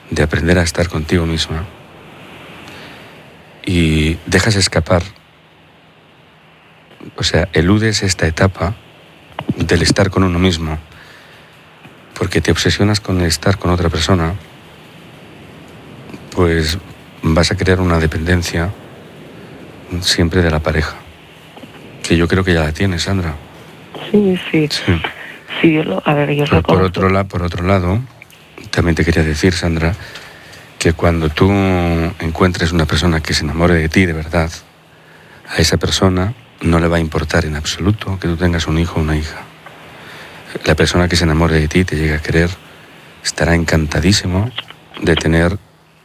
de aprender a estar contigo misma y dejas escapar, o sea, eludes esta etapa del estar con uno mismo porque te obsesionas con estar con otra persona, pues vas a crear una dependencia siempre de la pareja, que yo creo que ya la tienes, Sandra. Sí. Sí, yo por otro lado, también te quería decir, Sandra, que cuando tú encuentres una persona que se enamore de ti de verdad, a esa persona no le va a importar en absoluto que tú tengas un hijo o una hija. La persona que se enamore de ti, te llegue a querer, estará encantadísimo de tener,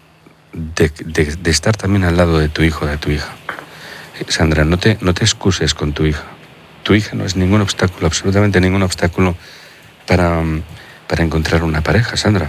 de estar también al lado de tu hijo o de tu hija. Sandra, no te excuses con tu hija. Tu hija no es ningún obstáculo, absolutamente ningún obstáculo para encontrar una pareja, Sandra.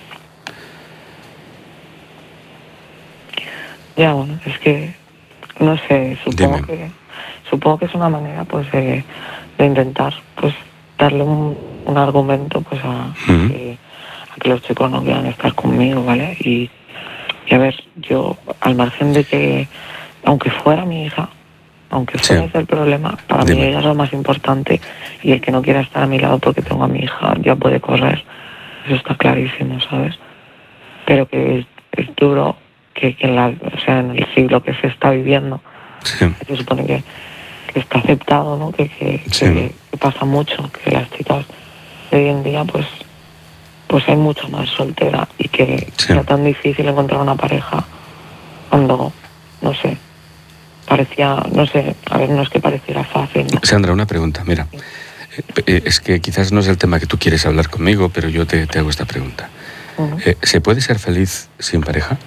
Ya, bueno, es que, no sé, supongo que es una manera, pues, de intentar, pues, darle un argumento, pues, a que los chicos no quieran estar conmigo, ¿vale? Y a ver, yo, al margen de que, aunque fuera mi hija, aunque fuera ese el problema, para mí ella es lo más importante, y el que no quiera estar a mi lado porque tengo a mi hija ya puede correr, eso está clarísimo, ¿sabes? Pero que es duro que en el siglo que se está viviendo, se supone que está aceptado, ¿no? Que pasa mucho, que las chicas de hoy en día pues hay mucho más soltera, y que sea tan difícil encontrar una pareja cuando, no sé, parecía, no sé, a ver, no es que pareciera fácil, ¿no? Sandra, una pregunta, mira, es que quizás no es el tema que tú quieres hablar conmigo, pero yo te hago esta pregunta. ¿Se puede ser feliz sin pareja?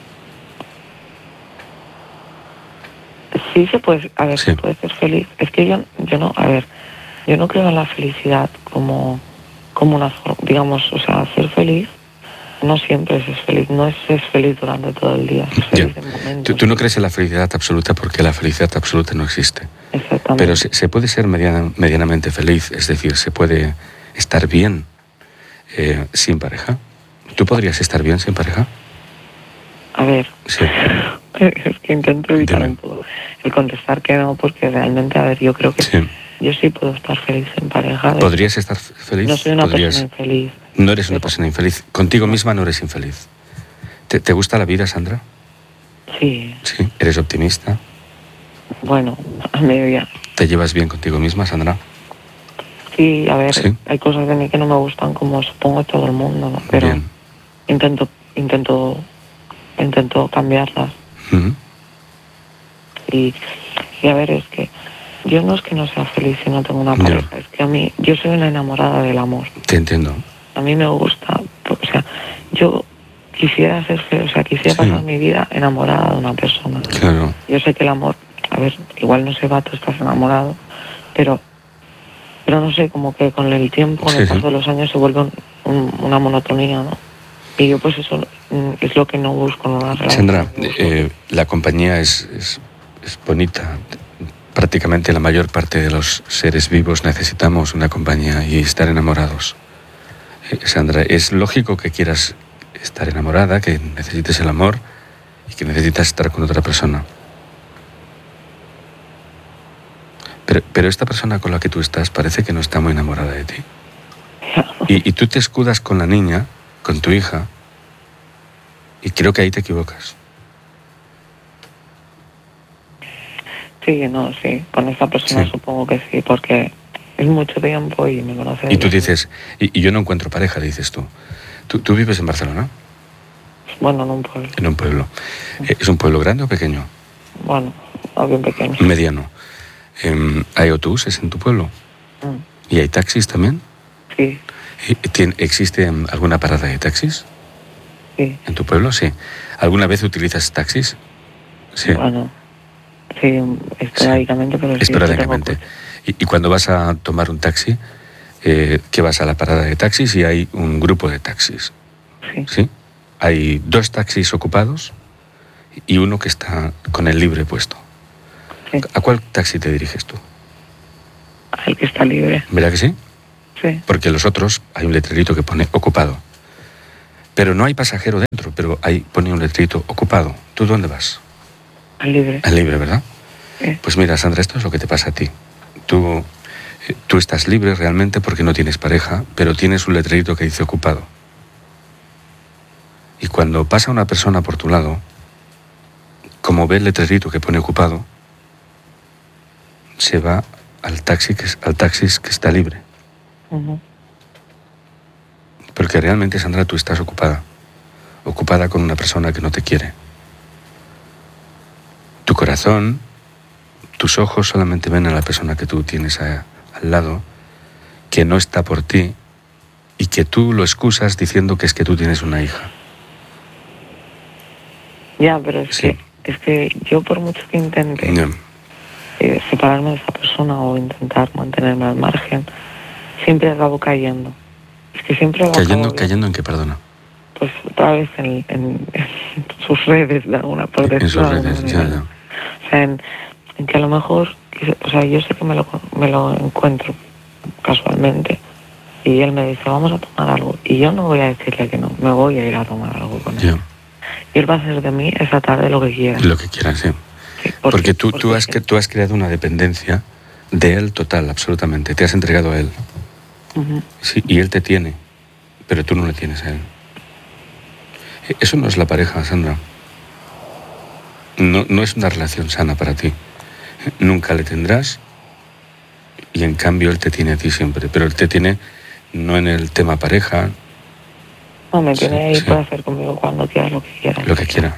Sí se puede, a ver, se puede ser feliz. Es que yo no creo en la felicidad como una forma, digamos, o sea, ser feliz no siempre es feliz, no es feliz durante todo el día, es feliz en momentos. Tú no crees en la felicidad absoluta porque la felicidad absoluta no existe. Exactamente. Pero se puede ser medianamente feliz, es decir, se puede estar bien sin pareja. ¿Tú podrías estar bien sin pareja? A ver, es que intento evitar un poco el contestar que no, porque realmente, a ver, yo creo que yo sí puedo estar feliz en pareja. ¿Podrías estar feliz? No soy una persona infeliz. No eres una persona infeliz. Contigo misma no eres infeliz. ¿Te gusta la vida, Sandra? Sí. Sí. ¿Eres optimista? Bueno, a mediodía. ¿Te llevas bien contigo misma, Sandra? Sí, a ver, hay cosas de mí que no me gustan, como supongo todo el mundo, ¿no? Pero intento cambiarlas. Y a ver, es que yo no es que no sea feliz si no tengo una pareja, es que yo soy una enamorada del amor. Te entiendo. A mí me gusta, o sea, yo quisiera ser feliz, o sea, quisiera pasar mi vida enamorada de una persona. Claro. Yo sé que el amor, a ver, igual no se va, tú estás enamorado, pero no sé, como que con el tiempo, con el paso de los años se vuelve una monotonía, ¿no? Y yo pues eso es lo que no busco en una relación. Sandra, la compañía es bonita. Prácticamente la mayor parte de los seres vivos necesitamos una compañía y estar enamorados. Sandra, es lógico que quieras estar enamorada, que necesites el amor y que necesitas estar con otra persona. Pero esta persona con la que tú estás parece que no está muy enamorada de ti. Y tú te escudas con la niña, con tu hija, y creo que ahí te equivocas. Sí, con esta persona supongo que sí, porque es mucho tiempo y me conoce. Y tú dices, y yo no encuentro pareja, dices tú. ¿Tú vives en Barcelona? Bueno, en un pueblo. En un pueblo. ¿Es un pueblo grande o pequeño? Bueno, bien pequeño. Mediano. ¿Hay autobuses en tu pueblo? ¿Y hay taxis también? Sí. ¿Existe alguna parada de taxis? Sí. ¿En tu pueblo? Sí. ¿Alguna vez utilizas taxis? Sí. Bueno, sí, esporádicamente, pero sí. Esporádicamente. ¿Y cuando vas a tomar un taxi, que vas a la parada de taxis y hay un grupo de taxis? Sí. Hay 2 taxis ocupados y uno que está con el libre puesto. Sí. ¿A cuál taxi te diriges tú? Al que está libre. ¿Verdad que sí? Sí. Porque los otros hay un letrerito que pone ocupado. Pero no hay pasajero dentro, pero ahí pone un letrito ocupado. ¿Tú dónde vas? Al libre. Al libre, ¿verdad? Sí. Pues mira, Sandra, esto es lo que te pasa a ti. Tú estás libre realmente porque no tienes pareja, pero tienes un letrerito que dice ocupado. Y cuando pasa una persona por tu lado, como ve el letrerito que pone ocupado, se va al taxi que está libre. Uh-huh. Porque realmente, Sandra, tú estás ocupada con una persona que no te quiere. Tu corazón, tus ojos solamente ven a la persona que tú tienes al lado, que no está por ti y que tú lo excusas diciendo que es que tú tienes una hija. Ya, pero es que yo por mucho que intente separarme de esa persona o intentar mantenerme al margen, siempre acabo cayendo. Es que siempre acabo ¿Cayendo en qué, perdona? Pues otra vez en sus redes, de alguna por decirlo. En sus redes, ya. O sea, en que a lo mejor, o sea, yo sé que me lo encuentro casualmente y él me dice, vamos a tomar algo. Y yo no voy a decirle que no, me voy a ir a tomar algo con él. Ya. Y él va a hacer de mí esa tarde lo que quiera. Lo que quiera, sí. Sí, porque tú has creado una dependencia de él total, absolutamente. Te has entregado a él. Uh-huh. Sí, y él te tiene, pero tú no le tienes a él. Eso no es la pareja, Sandra. No es una relación sana para ti. Nunca le tendrás y en cambio él te tiene a ti siempre. Pero él te tiene no en el tema pareja. No, me tiene ahí para hacer conmigo cuando quiera, lo que quiera. Lo que quiera.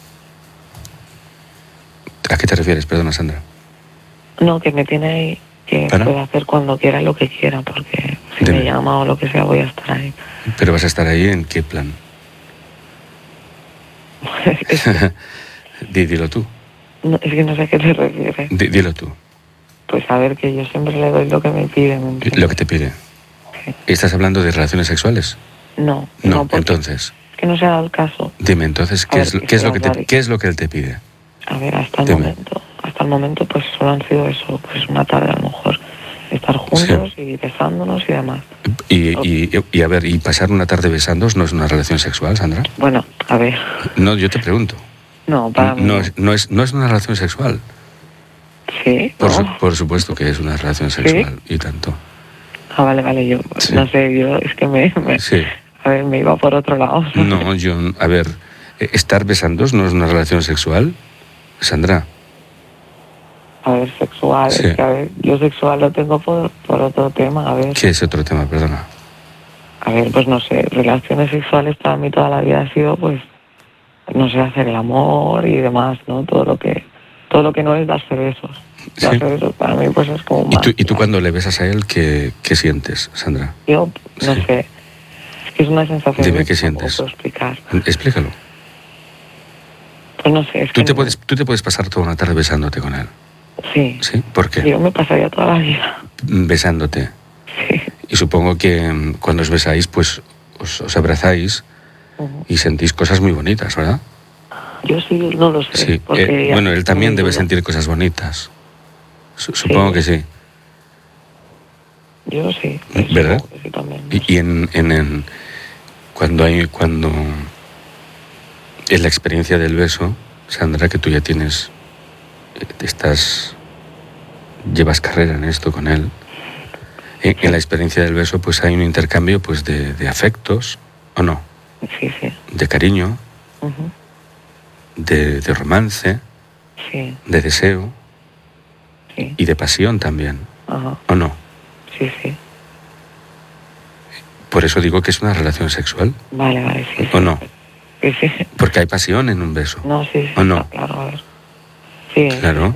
¿A qué te refieres? Perdona, Sandra. No, que me tiene ahí, que puede hacer cuando quiera lo que quiera, porque si me llama o lo que sea voy a estar ahí. ¿Pero vas a estar ahí en qué plan? Dilo tú. No, es que no sé a qué te refieres. Dilo tú. Pues a ver, que yo siempre le doy lo que me pide. Lo que te pide. Sí. ¿Estás hablando de relaciones sexuales? No, entonces. Es que no se ha dado el caso. Dime, entonces, ¿qué es lo que él te pide? A ver, hasta el momento, pues solo han sido eso, pues una tarde a lo mejor, estar juntos y besándonos y demás. Y a ver, ¿y pasar una tarde besándonos no es una relación sexual, Sandra? Bueno, a ver. No, yo te pregunto. No, para mí no es una relación sexual. Sí. Por supuesto que es una relación sexual, ¿sí? Y tanto. Ah, vale, yo no sé, yo es que sí. A ver, me iba por otro lado. No, a ver, estar besándonos no es una relación sexual, Sandra. A ver, sexual, sí. Es que a ver, yo sexual lo tengo por otro tema, a ver. ¿Qué es otro tema, perdona? A ver, pues no sé, relaciones sexuales para mí toda la vida ha sido, pues, no sé, hacer el amor y demás, ¿no? Todo lo que no es darse besos. ¿Sí? Darse besos para mí, pues es como más. ¿Y tú cuando le besas a él, qué sientes, Sandra? Yo, no sé, es que es una sensación. Dime, ¿qué sientes? No puedo explicar. Explícalo. Pues no sé, es ¿Tú te puedes pasar toda una tarde besándote con él? Sí. ¿Sí? ¿Por qué? Yo me pasaría toda la vida. Besándote. Sí. Y supongo que cuando os besáis, pues os abrazáis y sentís cosas muy bonitas, ¿verdad? Yo sí, no lo sé. Sí. Bueno, él también debe sentir cosas bonitas. Supongo que sí. Yo sí. ¿Verdad? Sí, también. Y cuando en la experiencia del beso, Sandra, que tú ya llevas carrera en esto con él, en la experiencia del beso pues hay un intercambio pues de afectos, ¿o no? Sí. De cariño, de romance, sí. De deseo, sí. Y de pasión también, ¿o no? Sí. Por eso digo que es una relación sexual. Vale, sí. ¿O no? Sí. Porque hay pasión en un beso. No, sí. ¿O no? Claro, a ver. Sí. Claro.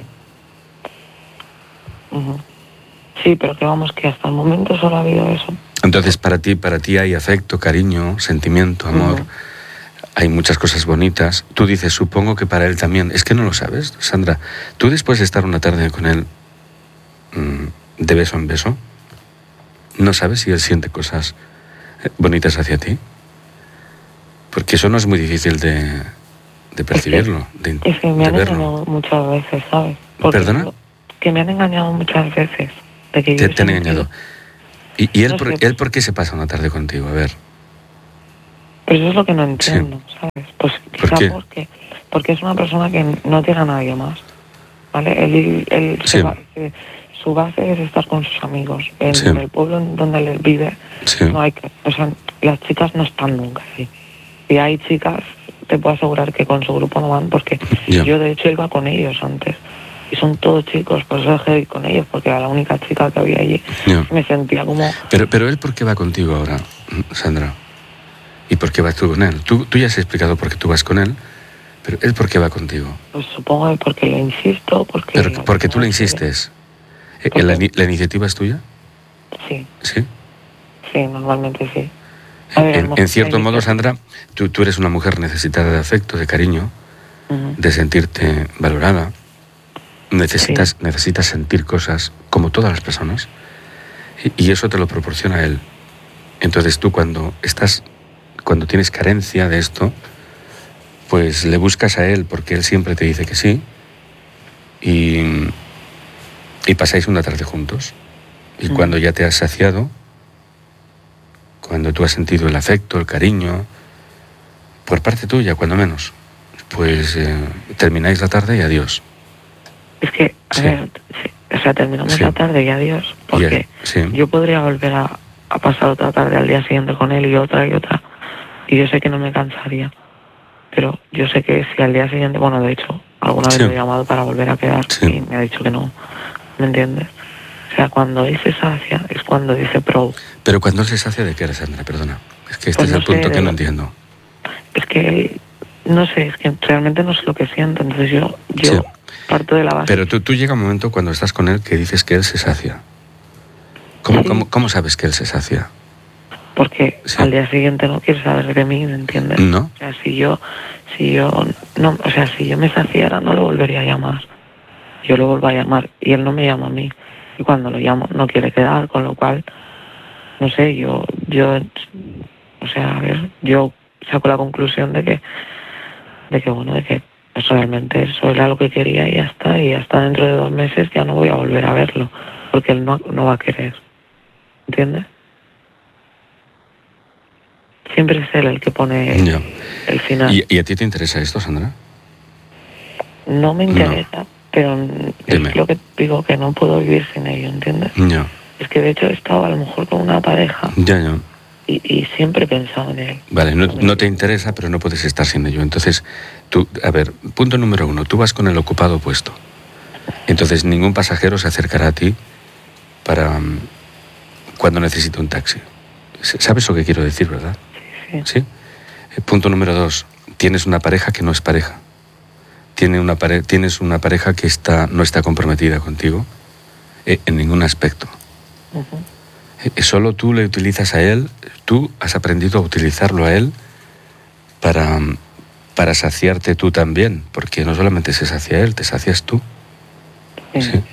Sí, pero que hasta el momento solo ha habido eso. Entonces, para ti hay afecto, cariño, sentimiento, amor. Hay muchas cosas bonitas. Tú dices, supongo que para él también. Es que no lo sabes, Sandra. Tú después de estar una tarde con él, de beso en beso, ¿no sabes si él siente cosas bonitas hacia ti? Porque eso no es muy difícil de percibirlo, es que me han engañado muchas veces, ¿sabes? ¿Perdona? Que me han engañado muchas veces. Te han engañado. ¿Y él, él por qué se pasa una tarde contigo? A ver. Pues eso es lo que no entiendo, sí. ¿Sabes? Pues quizá porque es una persona que no tiene a nadie más, ¿vale? Él sí. Su base es estar con sus amigos. En sí. el pueblo en donde él vive, sí. no hay, o sea, las chicas no están nunca ahí. Y hay chicas, te puedo asegurar que con su grupo no van, porque yo de hecho iba con ellos antes. Y son todos chicos, por eso dejé de ir con ellos, porque era la única chica que había allí. Me sentía como... Pero él, ¿por qué va contigo ahora, Sandra? ¿Y por qué vas tú con él? Tú ya has explicado por qué tú vas con él, pero ¿él por qué va contigo? Pues supongo que porque le insisto, porque... Pero porque tú le insistes. ¿La iniciativa es tuya? Sí. ¿Sí? Sí, normalmente sí. En cierto modo, Sandra, tú eres una mujer necesitada de afecto, de cariño, de sentirte valorada. Necesitas sentir cosas como todas las personas y eso te lo proporciona él. Entonces tú cuando tienes carencia de esto, pues le buscas a él porque él siempre te dice que sí y pasáis una tarde juntos. Y cuando ya te has saciado, cuando tú has sentido el afecto, el cariño, por parte tuya, cuando menos, pues termináis la tarde y adiós. Es que, a ver, o sea, terminamos la tarde y adiós, porque yo podría volver a pasar otra tarde al día siguiente con él y otra, y yo sé que no me cansaría, pero yo sé que si al día siguiente, bueno, de hecho, alguna vez lo he llamado para volver a quedar y me ha dicho que no, ¿me entiendes? O sea, cuando él se sacia es cuando dice pro. Pero cuando él se sacia, ¿de qué eres, Sandra? Perdona, es que este es el punto que no entiendo. Es que, no sé, es que realmente no sé lo que siento, entonces yo parto de la base. Pero tú llega un momento cuando estás con él que dices que él se sacia. ¿Cómo sabes que él se sacia? Porque al día siguiente no quiere saber de mí, ¿me entiendes? No. O sea, si yo me saciara no lo volvería a llamar. Yo lo vuelvo a llamar y él no me llama a mí. Y cuando lo llamo no quiere quedar, con lo cual, no sé, yo saco la conclusión de que pues realmente eso era lo que quería y hasta dentro de 2 meses ya no voy a volver a verlo, porque él no va a querer, ¿entiendes? Siempre es él el que pone el final. ¿Y a ti te interesa esto, Sandra? No me interesa, pero es lo que digo, que no puedo vivir sin ello, ¿entiendes? Es que de hecho he estado a lo mejor con una pareja y siempre he pensado en él. Vale, no te interesa, pero no puedes estar sin ello. Entonces, tú, a ver, punto número 1, tú vas con el ocupado puesto. Entonces, ningún pasajero se acercará a ti para cuando necesite un taxi. ¿Sabes lo que quiero decir, verdad? Sí. Punto número 2, tienes una pareja que no es pareja. Tienes una pareja que no está comprometida contigo en ningún aspecto. Solo tú le utilizas a él, tú has aprendido a utilizarlo a él para saciarte tú también, porque no solamente se sacia él, te sacias tú. Sí.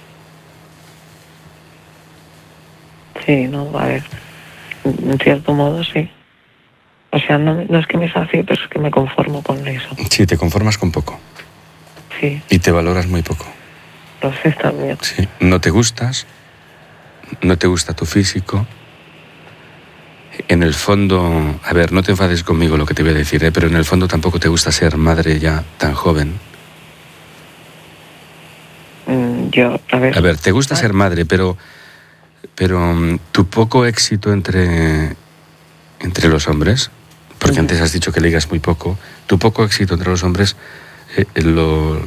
Sí, no, a ver, en cierto modo sí. O sea, no es que me sacie, pero es que me conformo con eso. Sí, te conformas con poco. Sí. Y te valoras muy poco. Lo sé también. Sí, no te gustas, no te gusta tu físico. En el fondo, a ver, no te enfades conmigo lo que te voy a decir, pero en el fondo tampoco te gusta ser madre ya tan joven. A ver, te gusta ser madre, pero tu poco éxito entre los hombres, porque antes has dicho que ligas muy poco, tu poco éxito entre los hombres lo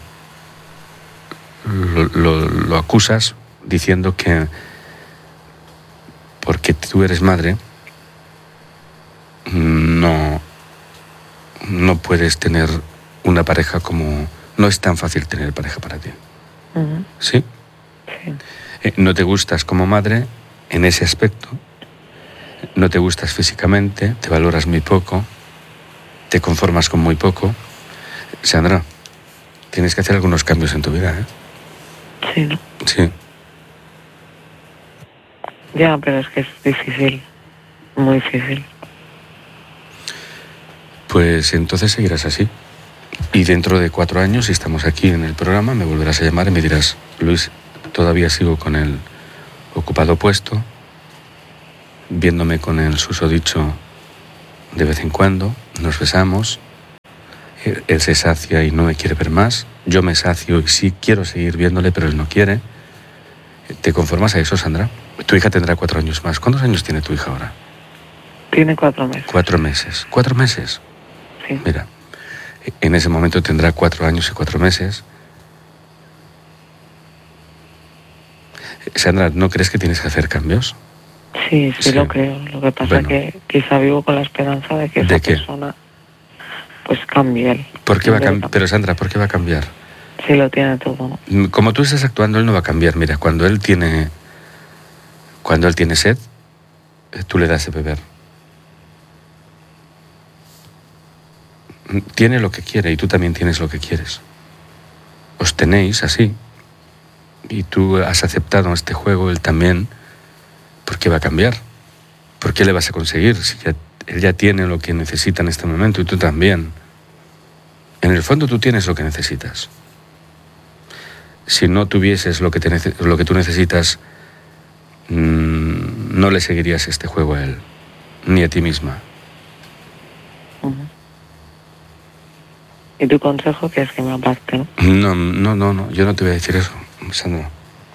acusas diciendo que porque tú eres madre no puedes tener una pareja como... No es tan fácil tener pareja para ti. ¿Sí? Sí. No te gustas como madre en ese aspecto, no te gustas físicamente, te valoras muy poco, te conformas con muy poco. Sandra, tienes que hacer algunos cambios en tu vida, ¿eh? Sí, ¿no? Sí. Ya, pero es que es difícil, muy difícil. Pues entonces seguirás así. Y dentro de 4 años, si estamos aquí en el programa, me volverás a llamar y me dirás, Luis, todavía sigo con el ocupado puesto, viéndome con el susodicho de vez en cuando, nos besamos, él se sacia y no me quiere ver más, yo me sacio y sí quiero seguir viéndole, pero él no quiere. ¿Te conformas a eso, Sandra? Tu hija tendrá 4 años más. ¿Cuántos años tiene tu hija ahora? Tiene 4 meses. 4 meses. ¿4 meses? Sí. Mira, en ese momento tendrá 4 años y 4 meses. Sandra, ¿no crees que tienes que hacer cambios? Sí, sí, lo creo. Lo que pasa es que quizá vivo con la esperanza de que esa persona pues cambie él. ¿Por qué va a cambiar? Pero Sandra, ¿por qué va a cambiar? Sí, lo tiene todo. Como tú estás actuando, él no va a cambiar. Mira, cuando él tiene sed, tú le das de beber. Tiene lo que quiere y tú también tienes lo que quieres. Os tenéis así. Y tú has aceptado este juego, él también. ¿Por qué va a cambiar? ¿Por qué le vas a conseguir? Si él ya tiene lo que necesita en este momento y tú también. En el fondo tú tienes lo que necesitas. Si no tuvieses lo que tú necesitas, no le seguirías este juego a él, ni a ti misma. ¿Y tu consejo que es que me aparte? No, yo no te voy a decir eso, Sandra.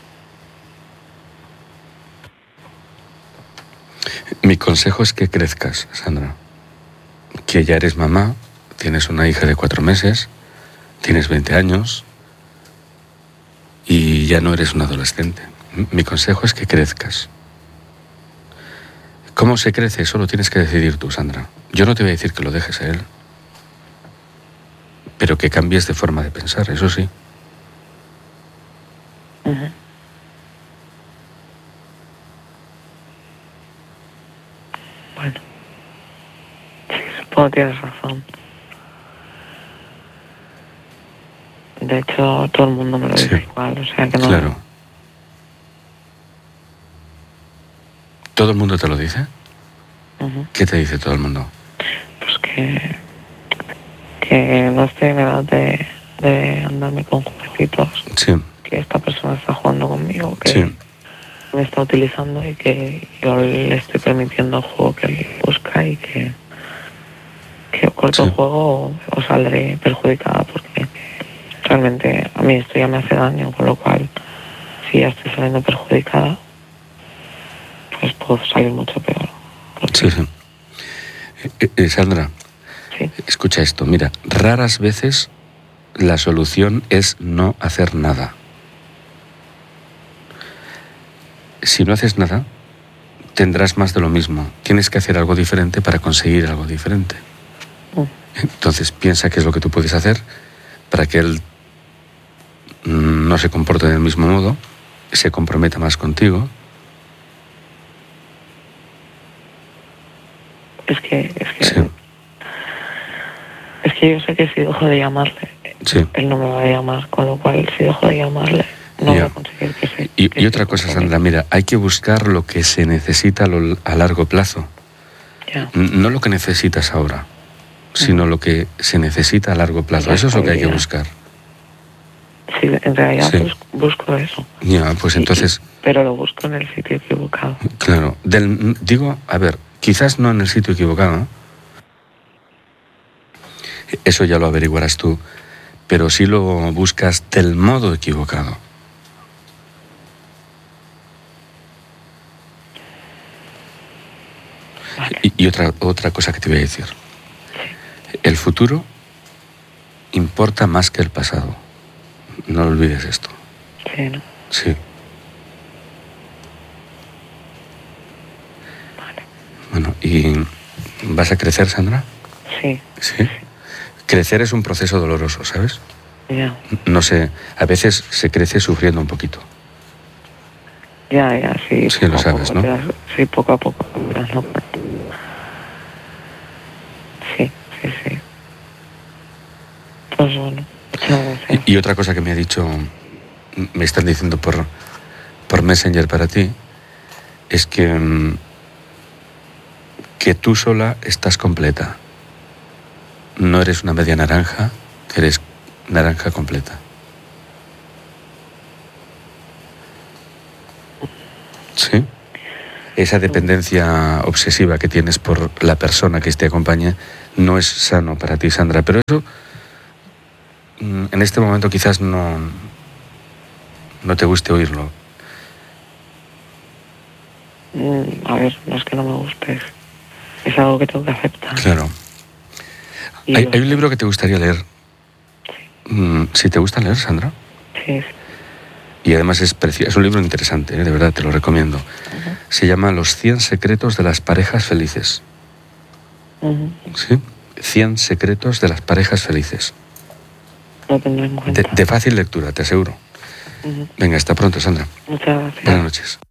Mi consejo es que crezcas, Sandra. Que ya eres mamá, tienes una hija de 4 meses, tienes 20 años y ya no eres un adolescente. Mi consejo es que crezcas. ¿Cómo se crece? Eso lo tienes que decidir tú, Sandra. Yo no te voy a decir que lo dejes a él, pero que cambies de forma de pensar, eso sí. Bueno, sí, supongo que tienes razón. De hecho, todo el mundo me lo dice igual, o sea que no... Claro. ¿Todo el mundo te lo dice? ¿Qué te dice todo el mundo? Pues que no estoy en edad de andarme con jueguecitos. Sí. Que esta persona está jugando conmigo, que me está utilizando y que yo le estoy permitiendo el juego que él busca y que corto el juego o saldré perjudicada porque realmente a mí esto ya me hace daño, con lo cual si ya estoy saliendo perjudicada, pues puedo salir mucho peor. Sí. Sandra, escucha esto, mira, raras veces la solución es no hacer nada. Si no haces nada, tendrás más de lo mismo. Tienes que hacer algo diferente para conseguir algo diferente. Entonces piensa qué es lo que tú puedes hacer para que él no se comporte del mismo modo, se comprometa más contigo. Es que yo sé que si dejo de llamarle, él no me va a llamar, con lo cual si dejo de llamarle, no voy a conseguir que se... Y otra cosa, Sandra, mira, hay que buscar lo que se necesita a largo plazo. No lo que necesitas ahora, sino lo que se necesita a largo plazo. Eso es lo que hay que buscar. Sí, en realidad busco eso. Pues entonces... Pero lo busco en el sitio equivocado. Claro. Digo, a ver, quizás no en el sitio equivocado. Eso ya lo averiguarás tú. Pero sí lo buscas del modo equivocado. Vale. Y otra cosa que te voy a decir. El futuro importa más que el pasado. No olvides esto. Sí, ¿no? Sí. Vale. Bueno, ¿y vas a crecer, Sandra? Sí. ¿Sí? Crecer es un proceso doloroso, ¿sabes? Ya. No sé, a veces se crece sufriendo un poquito. Ya, sí. Sí, lo sabes, ¿no? Sí, poco a poco. No. Sí. Pues bueno. Y otra cosa que me ha dicho, me están diciendo por Messenger para ti, es que tú sola estás completa. No eres una media naranja, eres naranja completa. ¿Sí? esa dependencia obsesiva que tienes por la persona que te acompaña no es sano para ti, Sandra. Pero eso, en este momento quizás no te guste oírlo. A ver, no es que no me guste, es algo que tengo que aceptar. Claro. ¿Hay un libro que te gustaría leer? Sí. ¿Sí te gusta leer, Sandra? Sí. Y además es un libro interesante, de verdad, te lo recomiendo. Uh-huh. Se llama Los 100 secretos de las parejas felices. Uh-huh. ¿Sí? 100 secretos de las parejas felices. Lo tendré en cuenta. De fácil lectura, te aseguro. Uh-huh. Venga, hasta pronto, Sandra. Muchas gracias. Buenas noches.